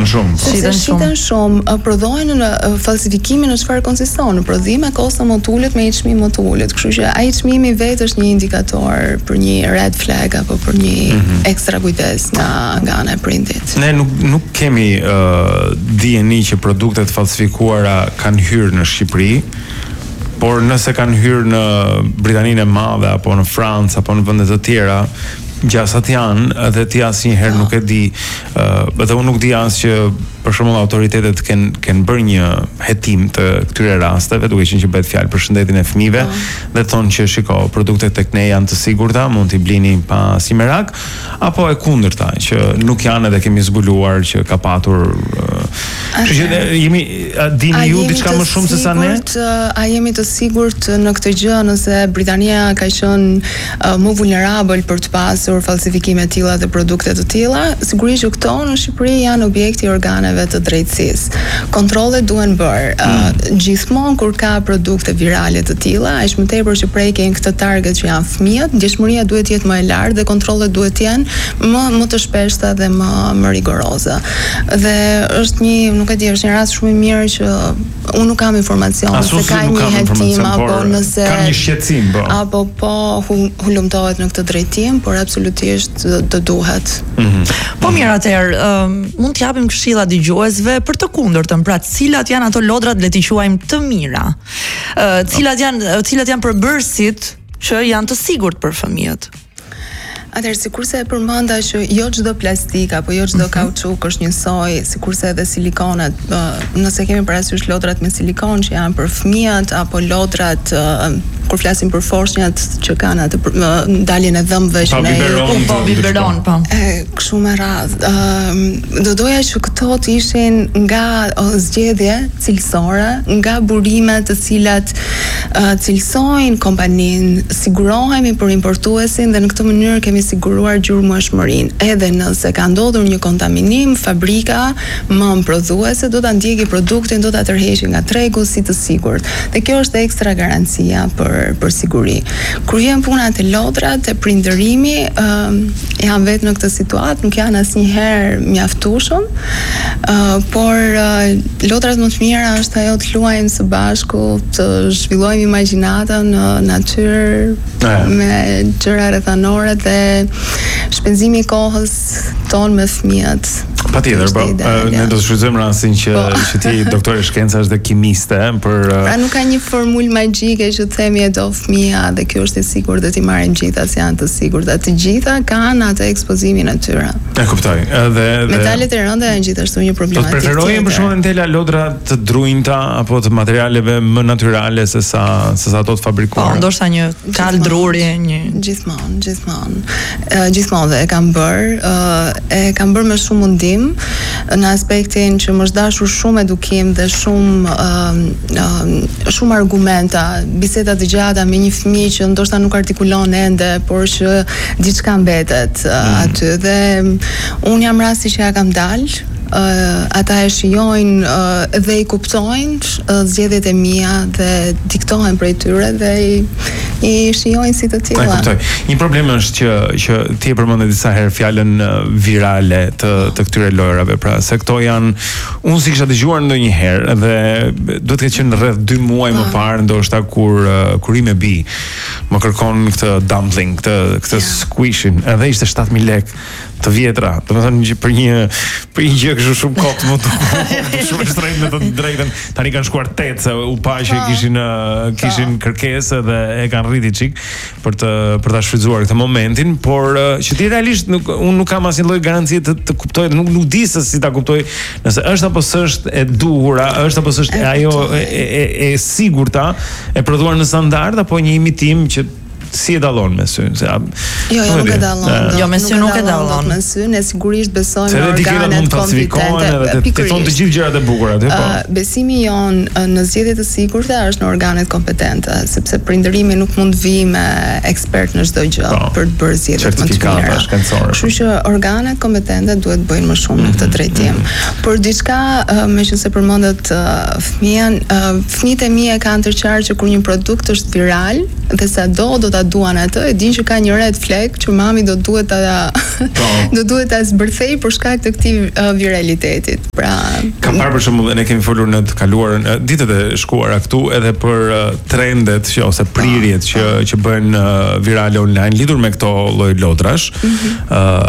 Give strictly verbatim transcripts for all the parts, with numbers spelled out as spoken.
shiten shumë. Shiten shumë. Shiten shumë, prodhohen në falsifikimin në çfarë konsiston, në prodhim e kosta motulet me çmim motulet. Kështu që ai çmimi vetë është një indikator për një red flag apo për një mm-hmm. ekstra kujdes nga nga ana e prindit. Ne nuk nuk kemi uh, dijeni që produktet falsifikuara kanë hyrë në Shqipëri. Por nëse kanë hyrë në Britaninë e Madhe apo në Francë apo në vende të tjera, gjasat janë, edhe ti asnjëherë nuk e di, uh, edhe unë nuk di as që për shembull autoritetet kanë kanë bërë një hetim të këtyre rasteve, duke qenë që bëhet fjalë për shëndetin e fëmijëve, oh. dhe thonë që shiko, produktet tek ne janë të sigurta, mund t'i blini pa si merak, apo e kundërta, që nuk janë edhe kemi zbuluar që ka patur Kështu që jemi a dini ju diçka më shumë se sa ne? A jemi të sigurt në këtë gjë nëse Britania ka qenë uh, më vulnerabël për të pasur falsifikime të tilla dhe produkte të tilla? Sigurisht që këto në Shqipëri janë objekti i organeve të drejtësisë. Kontrollet duhen bërë. Uh, mm. Gjithmonë kur ka produkte virale të tilla, aq më tepër që prekin këtë target që janë fëmijët, ndjeshmëria duhet të jetë më e lartë dhe kontrollet duhet të jenë më më të shpeshta dhe më më rigoroze. Dhe është një, nuk e di, është një rast shumë i mirë që unë nuk kam informacion se ka një hetim apo nëse ka një shqetësim po apo po hulumtohet në këtë drejtim, por absolutisht të duhet. Mm-hmm. Po mirë, atëherë um, mund të japim këshilla dëgjuesve për të kundërtën, pra cilat janë ato lodrat le t'i quajmë të mira, uh, cilat janë cilat janë përbërësit që janë të sigurt për fëmijët. Atëherë, sikurse e përmenda që jo çdo plastik apo jo çdo mm-hmm. kauçuk është njësoj, sikurse edhe silikonet, nëse kemi parasysh lodrat me silikon që janë për fëmijët apo lodrat kur flasim për foshnjat që kanë atë ndaljen e dhëmbëve që ne po biberon po. Kështu me radhë. Ëm do doja që këto të ishin nga zgjedhje cilësore, nga burime të cilat uh, cilësojnë kompaninë, sigurohemi për importuesin dhe në këtë mënyrë kemi siguruar gjurmëshmërinë. Edhe nëse ka ndodhur një kontaminim, fabrika më prodhuese do ta ndjeki produktin, do ta tërheqë nga tregu si të sigurt. Dhe kjo është ekstra garancia për për siguri. Kur vjen puna te lodrat e prindërimi, uh, janë vetë në këtë situatë, nuk janë asnjëherë mjaftueshëm, uh, por uh, lodrat më të mira është ajo të luajmë së bashku, të zhvillojmë imagjinatën në natyrë me gjëra rrethanore dhe shpenzimi i kohës tonë me fëmijët. Patjetër, po. Ne do të shfrytëzojmë rastin që po. që ti doktore shkencash dhe kimiste për pra nuk ka një formulë magjike që themi e do fëmia dhe kjo është e sigurt dhe ti marrin gjitha si janë të sigurta. Të gjitha kanë atë ekspozimin natyra. E kuptoj. Edhe metalet e rënda janë gjithashtu një problematikë. Do të preferojmë për shembull ndela lodra të drujta apo të materialeve më natyrale se sa se sa ato të fabrikuara. Po, ndoshta një kal druri, një gjithmonë, gjithmonë. Uh, gjithmonë dhe e kam bër, uh, e kam bër me shumë mundim në aspektin që më është dashur shumë edukim dhe shumë uh, uh, shumë argumenta, biseda të gjata me një fëmijë që ndoshta nuk artikulon ende, por që diçka mbetet uh, mm. aty dhe unë jam rasti që ja kam dalë. Uh, ata e shijojnë uh, dhe i kuptojnë uh, zgjedhjet e mia dhe diktohen prej tyre dhe i, i shijojnë si të tilla. E kuptoj. Një problem është që që ti e përmendë disa herë fjalën uh, virale të të këtyre lojrave, pra se këto janë, unë si kisha dëgjuar ndonjëherë dhe duhet të ketë qenë rreth dy muaj më parë, ndoshta kur uh, kur i me bi më kërkon këtë dumpling, këtë këtë yeah. squishin, edhe ishte shtatë mijë lekë të vjetra, do të thënë që për një për një gjë kështu shumë kot më të shumë shtrejt në të drejtën, tani kanë shkuar tetë se u pa që kishin kishin kërkesë dhe e kanë rriti çik për të për ta shfrytzuar këtë momentin, por që ti realisht nuk unë nuk kam asnjë lloj garancie të, të kuptoj, nuk nuk di se si ta kuptoj, nëse është apo s'është e duhura, është apo s'është ajo e, e, e sigurta, e prodhuar në standard apo një imitim që si e dallon me sy? Se, jo, jo, nuk e dallon. Jo, me sy nuk e dallon. Me sy, ne sigurisht besojmë në organet kompetente. Ti thon të gjithë gjërat e bukura aty, po. Besimi jon në zgjedhje të sigurta është në organet kompetente, sepse prindërimi nuk mund vi me ekspert në çdo gjë për të bërë zgjedhje më të mira. Kështu që organet kompetente duhet bëjnë më shumë në këtë drejtim. Por diçka, meqense përmendet fëmijën, fëmijët e mi e kanë të qartë që kur një produkt është viral dhe sado do ta ta duan atë, e din që ka një red flag që mami do duhet ta do duhet ta zbërthej për shkak të këtij uh, viralitetit. Pra, kam parë për shembull, ne kemi folur në të kaluarën uh, ditët e shkuara këtu edhe për uh, trendet që ose prirjet që që bëhen uh, virale online lidhur me këto lloj lodrash, mm-hmm.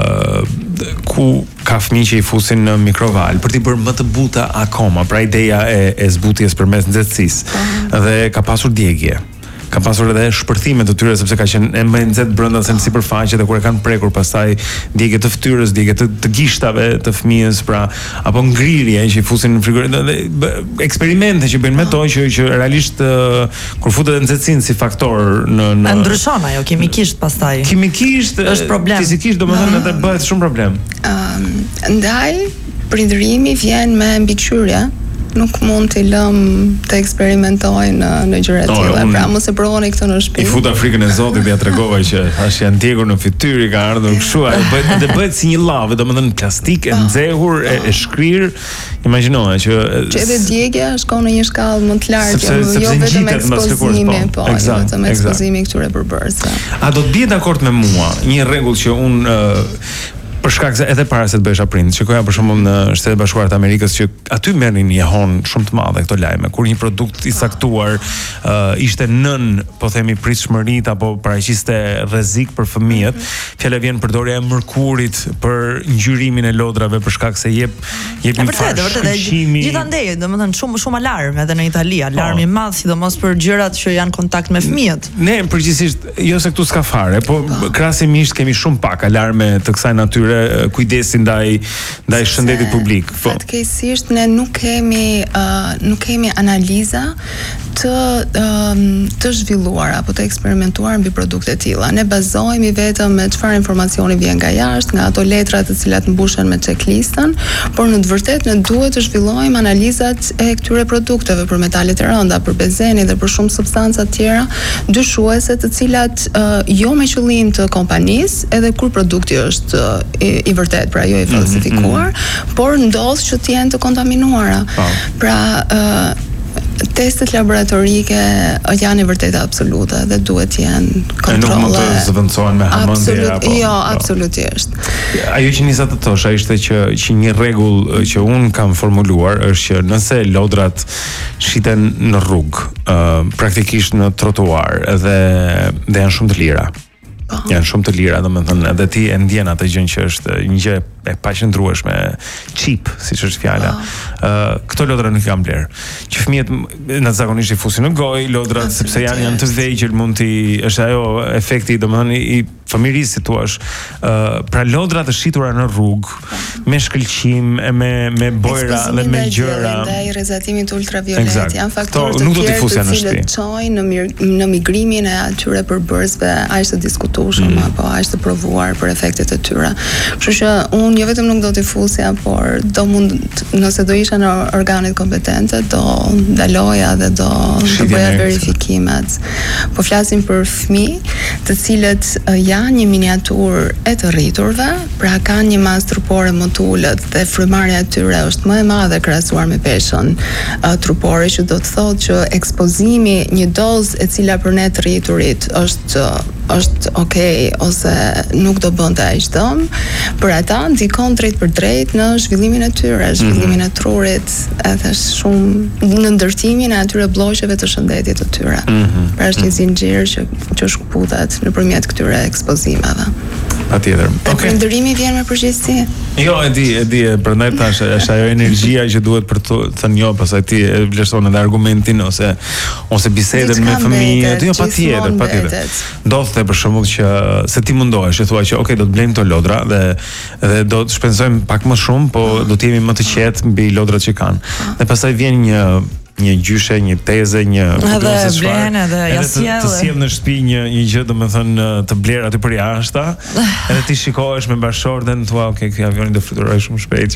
uh, ku ka fëmijë që i fusin në mikroval për t'i bërë më të buta akoma, pra ideja e, e zbutjes përmes nxehtësisë. Uh-huh. Dhe ka pasur djegje. Ka pasur edhe shpërthime të tyre sepse ka qenë e më nxehtë brenda se në sipërfaqe dhe kur e kanë prekur pastaj djegje të fytyrës, djegje të, të gishtave të fëmijës, pra apo ngrirje që i fusin në frigorifer, eksperimente që bëjnë me to që që realisht uh, kur futet nxehtësinë si faktor në në ndryshon ajo kimikisht pastaj. Kimikisht është problem. Fizikisht domethënë edhe bëhet shumë problem. Um, ndaj prindërimi vjen me mbikëqyrje. Nuk mund t'i lëm të eksperimentojnë në, në gjëra të tilla. Pra mos e provoni këtë në shtëpi. I futa frikën e Zotit, ja tregova që tash janë ndjekur në fytyrë, ka ardhur kështu, ajo bëhet dhe bëhet si një llavë, domethënë plastik e nxehur, e, e shkrir. Imagjinoje që që edhe djegja shkon në një shkallë më të lartë, sepse, jo, jo vetëm ekspozimi, po, jo vetëm ekspozimi këtyre përbërësve. A do të bie dakord me mua një rregull që un uh, për shkak se edhe para se të bëhesha prind, shikoja për shembull në Shtetet Bashkuara të Amerikës që aty merrnin një hon shumë të madhe këto lajme, kur një produkt i saktuar uh, ishte nën, po themi, pritshmëritë apo paraqiste rrezik për fëmijët, fjala vjen përdorja e mërkurit për ngjyrimin e lodrave për shkak se jep jep një farë shkëlqimi. Gjithandej, domethënë shumë shumë alarm edhe në Itali, alarm i madh sidomos për gjërat që janë kontakt me fëmijët. Ne përgjithsisht, jo se këtu s'ka fare, po krahasimisht kemi shumë pak alarme të kësaj natyre, kujdesi ndaj ndaj shëndetit publik. Po. Fatkeqësisht ne nuk kemi uh, nuk kemi analiza të um, të zhvilluara apo të eksperimentuara mbi produkte të tilla. Ne bazohemi vetëm me çfarë informacioni vjen nga jashtë, nga ato letra të cilat mbushen me checklistën, por në të vërtetë ne duhet të zhvillojmë analizat e këtyre produkteve për metalet e rënda, për benzenin dhe për shumë substanca të tjera dyshuese, të cilat uh, jo me qëllim të kompanisë, edhe kur produkti është uh, i, i vërtet, pra jo i falsifikuar, mm-hmm. por ndodh që të jenë të kontaminuara. Oh. Pra uh, testet laboratorike janë i vërtetë absolute dhe duhet të jenë kontrolle. Nuk mund të zëvendësohen me hamendje apo. Jo, absolutisht. Ajo që nisa të thosha ishte që që një rregull që un kam formuluar është që nëse lodrat shiten në rrugë, uh, praktikisht në trotuar dhe dhe janë shumë të lira. Oh. Janë shumë të lira, domethënë edhe ti e ndjen atë gjën që është një gjë e paqëndrueshme, cheap, siç është fjala. Ë, oh. uh, këto lodra nuk kanë bler. Që fëmijët në zakonisht i fusin në gojë lodrat sepse janë janë të vegjël, mund të është ajo efekti domethënë i fëmirisë si thua. Ë, uh, pra lodrat të shitura në rrugë oh. me shkëlqim, me me bojra dhe me gjëra, ndaj rrezatimit ultraviolet, janë faktorë të tjerë të cilët çojnë në në migrimin e atyre përbërësve aq të diskutueshëm mm. apo aq të provuar për efektet e tyre. Kështu që unë jo vetëm nuk do t'i fusja, por do mund, nëse do isha në organet kompetente, do ndaloja dhe do të bëja verifikimet. Po flasim për fëmijë, të cilët uh, janë një miniaturë e të rriturve, pra kanë një masë trupore më të ulët dhe frymarrja e tyre është më e madhe krahasuar me peshën uh, trupore, që do të thotë që ekspozimi, një dozë e cila për ne të rriturit është uh, është okay ose nuk do bënte aq dëm, për ata ndikon drejt për drejt në zhvillimin e tyre, zhvillimin mm-hmm. e trurit, edhe shumë në ndërtimin e atyre blloqeve të shëndetit të tyre. Mm-hmm. Pra është një zinxhir që që shkputet nëpërmjet këtyre ekspozimeve. Patjetër. Okej. Prindërimi vjen me përgjegjësi. Jo, e di, e di, prandaj tash është ajo energjia që duhet për të thënë jo, pastaj ti e vlerëson edhe argumentin ose ose bisedën me fëmijët. Jo, patjetër, patjetër. Ndodhte për shembull që se ti mundohesh, e thua që okay, do të blejmë këto lodra dhe dhe do të shpenzojmë pak më shumë, po do të jemi më të qetë mbi lodrat që kanë. Dhe pastaj vjen një një gjyshe, një teze, një edhe blen, edhe ja sjell. Të sjell në shtëpi një një gjë, domethënë të bler aty për jashtë, edhe ti shikohesh me bashkëshorten, thua, okay, ky avioni do fluturoj shumë shpejt.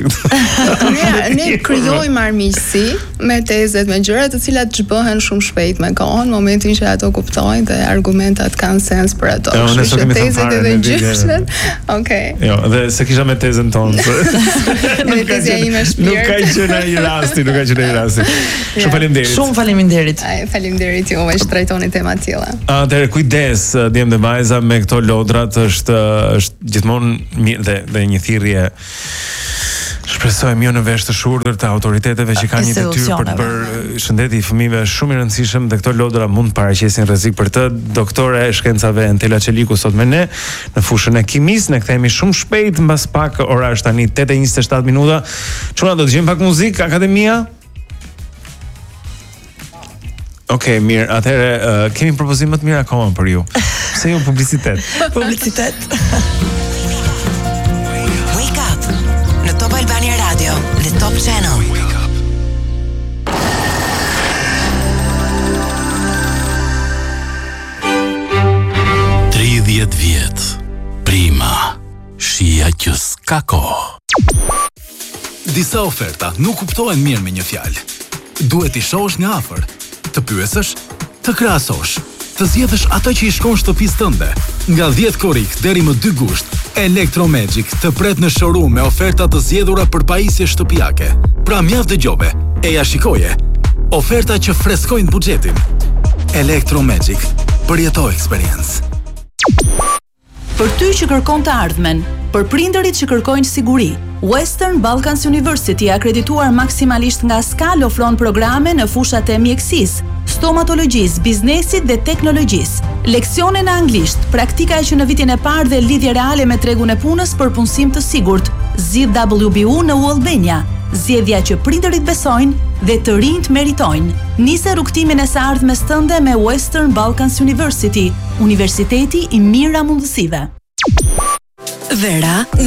Ne ne krijojmë armiqësi me tezet, me gjëra të cilat zhbohen shumë shpejt me kohën, momentin që ato kuptojnë dhe argumentat kanë sens për ato. Jo, ne sot kemi tezet edhe gjyshet. Okej. Jo, dhe se kisha me tezën tonë. Nuk ka gjë ime shpirt. Nuk ka gjë në një rasti, nuk ka gjë në një rasti. faleminderit. Shumë faleminderit. Ai, faleminderit juve që trajtoni tema të tilla. Atëherë kujdes, djem dhe vajza me këto lodrat është është gjithmonë mirë dhe dhe një thirrje. Shpresojmë jo në vesh të shurdhër të autoriteteve që kanë një detyrë për të bërë shëndeti i fëmijëve shumë i rëndësishëm dhe këto lodra mund të paraqesin rrezik për të. Doktore e shkencave Entela Çeliku sot me ne në fushën e kimisë. Ne kthehemi shumë shpejt mbas pak, ora është tani tetë e njëzet e shtatë minuta. Çuna do të dëgjojmë pak muzikë, Akademia? Okej, okay, mirë. Atëherë uh, kemi propozim më të mirë akoma për ju. Pse jo publicitet? Publicitet. Top Albania Radio, the Top Channel. tridhjetë vjet. Prima. Shija që s'ka kohë. Disa oferta nuk kuptohen mirë me një fjalë. Duhet i shohësh nga afër, të pyesësh, të krahasosh, të zgjedhësh ato që i shkon shtëpisë tënde. Nga dhjetë korrik deri më dy gusht, Electromagic të pret në showroom me oferta të zgjedhura për pajisje shtëpiake. Pra mjaft dëgjove, e ja shikoje. Oferta që freskojnë buxhetin. Electromagic, përjeto experience. Për ty që kërkon të ardhmen, për prindërit që kërkojnë siguri, Western Balkans University, akredituar maksimalisht nga Skal, ofron programe në fushat e mjekësisë, stomatologjisë, biznesit dhe teknologjisë. Leksione në anglisht, praktika që në vitin e parë dhe lidhje reale me tregun e punës për punësim të sigurt. Zgjidh W B U në Albania, zgjedhja që prindërit besojnë dhe të rinjt meritojnë. Nise rrugtimin e së ardhmes tënde me Western Balkans University, Universiteti i mirë mundësive. Vera